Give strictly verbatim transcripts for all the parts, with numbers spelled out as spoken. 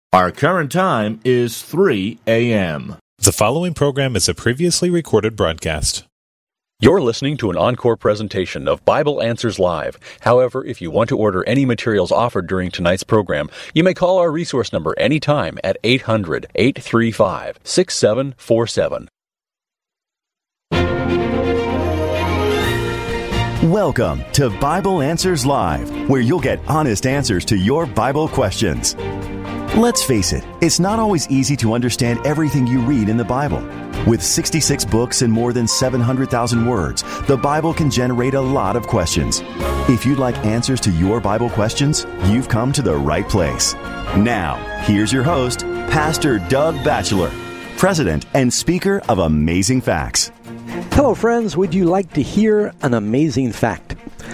Our current time is three a.m. The following program is a previously recorded broadcast. You're listening to an encore presentation of Bible Answers Live. However, if you want to order any materials offered during tonight's program, you may call our resource number anytime at eight hundred, eight three five, six seven four seven. Welcome to Bible Answers Live, where you'll get honest answers to your Bible questions. Let's face it, it's not always easy to understand everything you read in the Bible. With sixty-six books and more than seven hundred thousand words, the Bible can generate a lot of questions. If you'd like answers to your Bible questions, you've come to the right place. Now, here's your host, Pastor Doug Batchelor, President and Speaker of Amazing Facts. Hello, friends. Would you like to hear an amazing fact?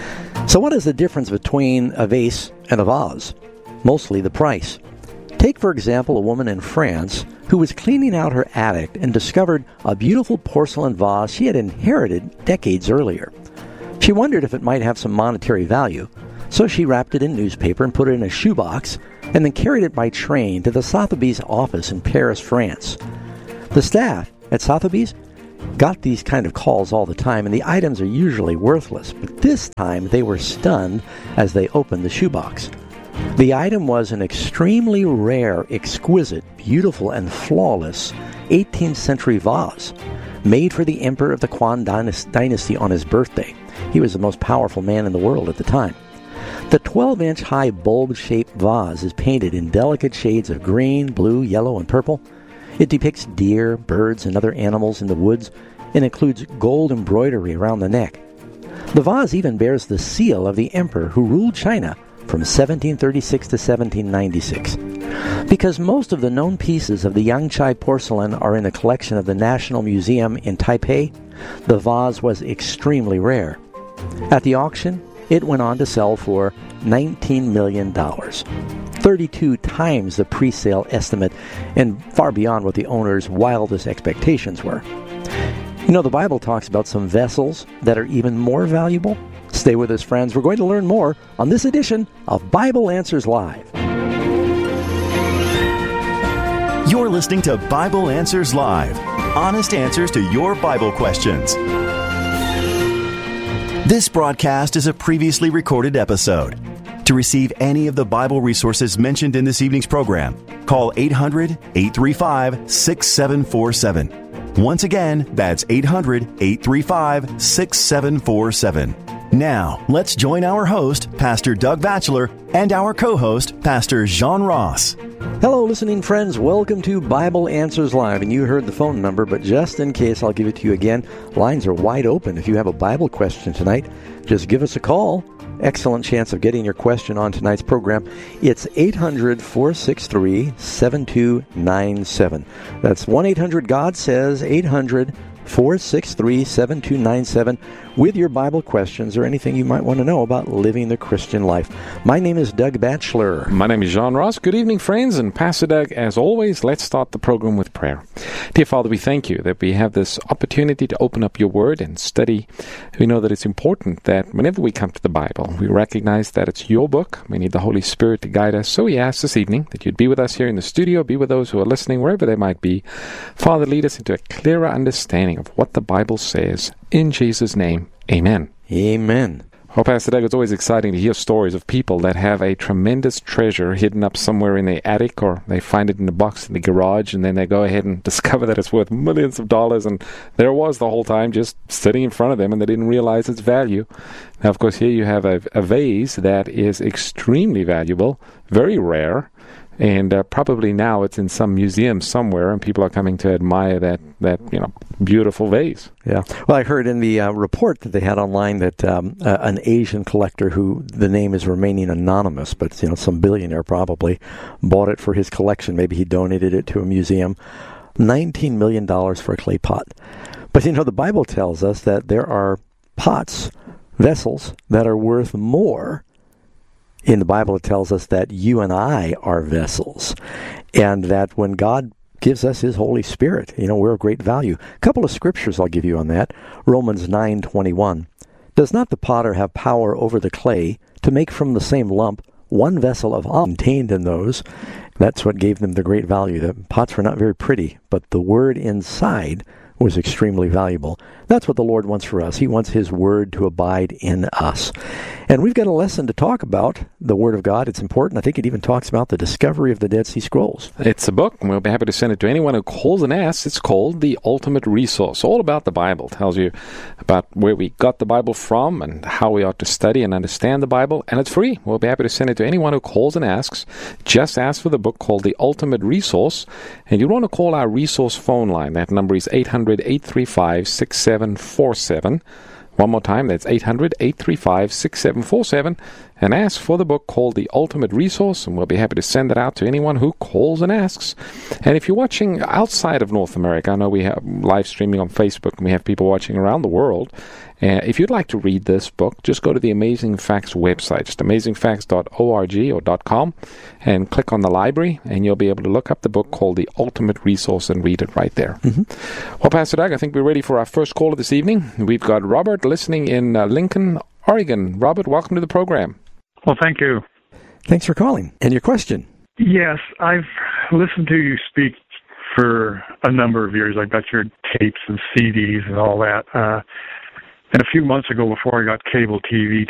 So what is the difference between a vase and a vase? Mostly the price. Take, for example, a woman in France who was cleaning out her attic and discovered a beautiful porcelain vase she had inherited decades earlier. She wondered if it might have some monetary value, so she wrapped it in newspaper and put it in a shoebox and then carried it by train to the Sotheby's office in Paris, France. The staff at Sotheby's got these kind of calls all the time, and the items are usually worthless, but this time they were stunned as they opened the shoebox. The item was an extremely rare, exquisite, beautiful, and flawless eighteenth century vase made for the emperor of the Yuan dynasty on his birthday. He was the most powerful man in the world at the time. The twelve-inch high bulb-shaped vase is painted in delicate shades of green, blue, yellow, and purple. It depicts deer, birds, and other animals in the woods, and includes gold embroidery around the neck. The vase even bears the seal of the emperor who ruled China from seventeen thirty-six to seventeen ninety-six. Because most of the known pieces of the Yangchai porcelain are in the collection of the National Museum in Taipei, the vase was extremely rare. At the auction, it went on to sell for nineteen million dollars, thirty-two times the pre-sale estimate, and far beyond what the owner's wildest expectations were. You know, the Bible talks about some vessels that are even more valuable. Stay with us, friends. We're going to learn more on this edition of Bible Answers Live. You're listening to Bible Answers Live, honest answers to your Bible questions. This broadcast is a previously recorded episode. To receive any of the Bible resources mentioned in this evening's program, call eight hundred, eight three five, six seven four seven. Once again, that's eight hundred, eight three five, six seven four seven. Now, let's join our host, Pastor Doug Batchelor, and our co-host, Pastor John Ross. Hello, listening friends. Welcome to Bible Answers Live. And you heard the phone number, but just in case, I'll give it to you again. Lines are wide open. If you have a Bible question tonight, just give us a call. Excellent chance of getting your question on tonight's program. It's eight hundred, four six three, seven two nine seven. That's one eight hundred God says, eight hundred, four six three, seven two nine seven, with your Bible questions or anything you might want to know about living the Christian life. My name is Doug Batchelor. My name is John Ross. Good evening, friends. And Pastor Doug, as always, let's start the program with prayer. Dear Father, we thank you that we have this opportunity to open up your word and study. We know that it's important that whenever we come to the Bible, we recognize that it's your book. We need the Holy Spirit to guide us. So we ask this evening that you'd be with us here in the studio, be with those who are listening, wherever they might be. Father, lead us into a clearer understanding of what the Bible says. In Jesus' name, amen. Amen. Well, Pastor Doug, it's always exciting to hear stories of people that have a tremendous treasure hidden up somewhere in their attic, or they find it in a box in the garage, and then they go ahead and discover that it's worth millions of dollars, and there it was the whole time just sitting in front of them, and they didn't realize its value. Now, of course, here you have a, a vase that is extremely valuable, very rare, and uh, probably now it's in some museum somewhere, and people are coming to admire that, that you know, beautiful vase. Yeah. Well, I heard in the uh, report that they had online that um, uh, an Asian collector, who the name is remaining anonymous, but you know, some billionaire probably, bought it for his collection. Maybe he donated it to a museum. nineteen million dollars for a clay pot. But you know, the Bible tells us that there are pots, vessels, that are worth more. In the Bible, it tells us that you and I are vessels, and that when God gives us His Holy Spirit, you know, we're of great value. A couple of scriptures I'll give you on that. Romans nine twenty-one. Does not the potter have power over the clay to make from the same lump one vessel of honor contained in those, That's what gave them the great value. The pots were not very pretty, but the Word inside was extremely valuable. That's what the Lord wants for us. He wants His Word to abide in us. And we've got a lesson to talk about the Word of God. It's important. I think it even talks about the discovery of the Dead Sea Scrolls. It's a book, and we'll be happy to send it to anyone who calls and asks. It's called The Ultimate Resource. All about the Bible. It tells you about where we got the Bible from and how we ought to study and understand the Bible. And it's free. We'll be happy to send it to anyone who calls and asks. Just ask for the book called The Ultimate Resource. And you want to call our resource phone line. That number is eight hundred, eight three five, six seven four seven. One more time, that's eight hundred, eight three five, six seven four seven, and ask for the book called The Ultimate Resource, and we'll be happy to send it out to anyone who calls and asks. And if you're watching outside of North America, I know we have live streaming on Facebook, and we have people watching around the world. Uh, if you'd like to read this book, just go to the Amazing Facts website, just amazing facts dot org or .com, and click on the library, and you'll be able to look up the book called The Ultimate Resource and read it right there. Mm-hmm. Well, Pastor Doug, I think we're ready for our first caller this evening. We've got Robert listening in uh, Lincoln, Oregon. Robert, welcome to the program. Well, thank you. Thanks for calling. And your question? Yes, I've listened to you speak for a number of years. I've got your tapes and C Ds and all that. Uh, and a few months ago, before I got cable T V,